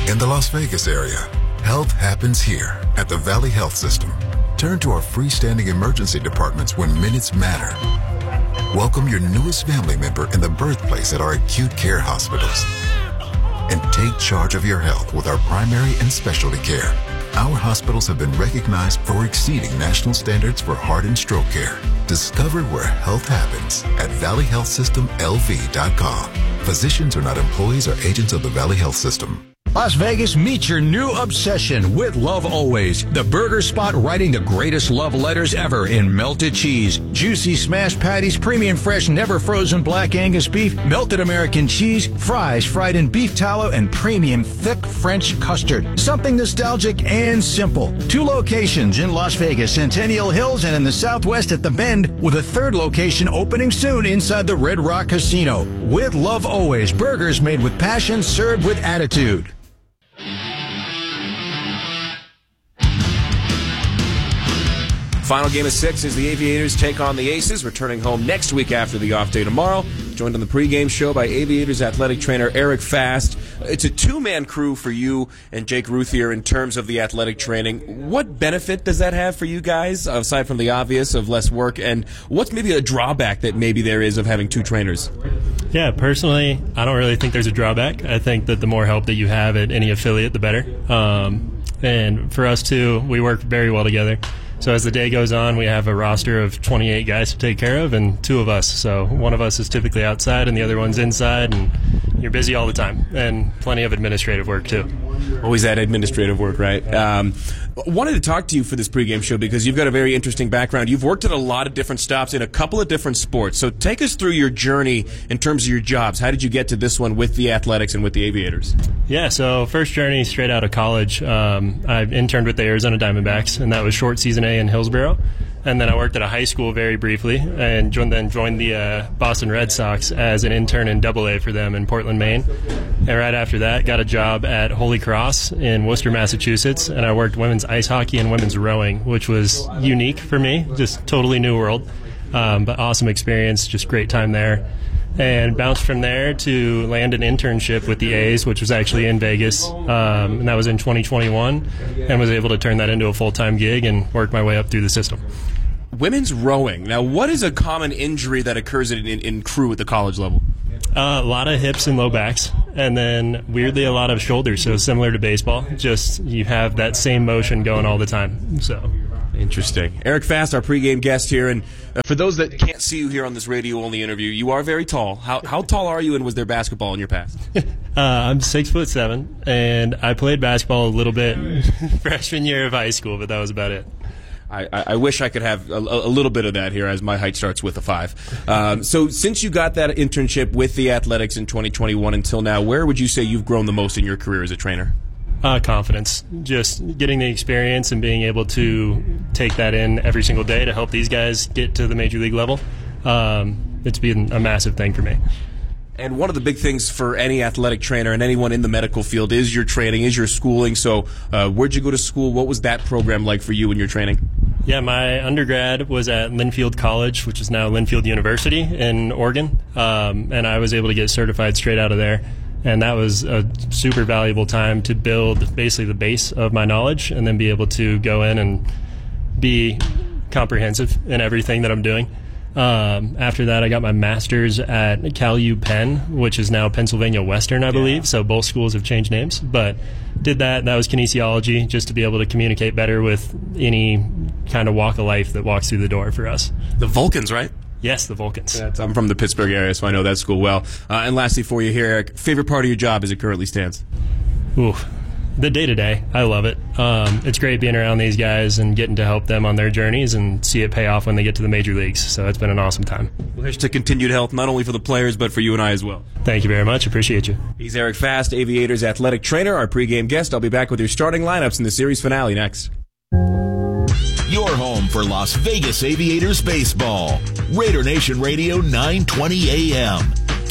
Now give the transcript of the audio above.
In the Las Vegas area, health happens here at the Valley Health System. Turn to our freestanding emergency departments when minutes matter. Welcome your newest family member in the birthplace at our acute care hospitals. And take charge of your health with our primary and specialty care. Our hospitals have been recognized for exceeding national standards for heart and stroke care. Discover where health happens at valleyhealthsystemlv.com. Physicians are not employees or agents of the Valley Health System. Las Vegas, meet your new obsession with Love Always, the burger spot writing the greatest love letters ever in melted cheese, juicy smashed patties, premium fresh, never frozen black Angus beef, melted American cheese, fries fried in beef tallow, and premium thick French custard. Something nostalgic and simple. 2 locations in Las Vegas, Centennial Hills, and in the Southwest at The Bend, with a 3rd location opening soon inside the Red Rock Casino. With Love Always, burgers made with passion, served with attitude. Final game of 6 as the Aviators take on the Aces, returning home next week after the off day tomorrow. Joined on the pregame show by Aviators athletic trainer Eric Fast. It's a 2-man crew for you and Jake Ruthier in terms of the athletic training. What benefit does that have for you guys, aside from the obvious of less work, and what's maybe a drawback that maybe there is of having 2 trainers? Yeah, personally, I don't really think there's a drawback. I think that the more help that you have at any affiliate, the better. And for us, too, we work very well together. So as the day goes on, we have a roster of 28 guys to take care of and 2 of us. So one of us is typically outside and the other one's inside, and you're busy all the time. And plenty of administrative work, too. Always that administrative work, right? Wanted to talk to you for this pregame show because you've got a very interesting background. You've worked at a lot of different stops in a couple of different sports. So take us through your journey in terms of your jobs. How did you get to this one with the Athletics and with the Aviators? Yeah, so first journey straight out of college. I interned with the Arizona Diamondbacks, and that was short season A in Hillsboro. And then I worked at a high school very briefly and then joined the Boston Red Sox as an intern in AA for them in Portland, Maine. And right after that, got a job at Holy Cross in Worcester, Massachusetts, and I worked women's ice hockey and women's rowing, which was unique for me, just totally new world, but awesome experience, just great time there. And bounced from there to land an internship with the A's, which was actually in Vegas, and that was in 2021, and was able to turn that into a full-time gig and work my way up through the system. Women's rowing. Now, what is a common injury that occurs in crew at the college level? A lot of hips and low backs, and then weirdly a lot of shoulders, so similar to baseball, just you have that same motion going all the time. So interesting. Eric Fast, our pregame guest here, and for those that can't see you here on this radio-only interview, you are very tall. How tall are you, and was there basketball in your past? I'm 6'7", and I played basketball a little bit freshman year of high school, but that was about it. I wish I could have a little bit of that here, as my height starts with a 5. So since you got that internship with the Athletics in 2021 until now, where would you say you've grown the most in your career as a trainer? Confidence. Just getting the experience and being able to take that in every single day to help these guys get to the major league level. It's been a massive thing for me. And one of the big things for any athletic trainer and anyone in the medical field is your training, is your schooling. So where'd you go to school? What was that program like for you in your training? Yeah, my undergrad was at Linfield College, which is now Linfield University in Oregon, and I was able to get certified straight out of there. And that was a super valuable time to build basically the base of my knowledge and then be able to go in and be comprehensive in everything that I'm doing. After that, I got my master's at Cal U Penn, which is now Pennsylvania Western, I believe. So both schools have changed names, but did that. That was kinesiology, just to be able to communicate better with any kind of walk of life that walks through the door for us. The Vulcans, right? Yes, the Vulcans. I'm from the Pittsburgh area, so I know that school well. And lastly for you here, Eric, favorite part of your job as it currently stands? Ooh, the day-to-day. I love it. It's great being around these guys and getting to help them on their journeys and see it pay off when they get to the major leagues. So it's been an awesome time. Well, here's to continued health, not only for the players, but for you and I as well. Thank you very much. Appreciate you. He's Eric Fast, Aviators athletic trainer, our pregame guest. I'll be back with your starting lineups in the series finale next. Your home for Las Vegas Aviators baseball. Raider Nation Radio 920 AM.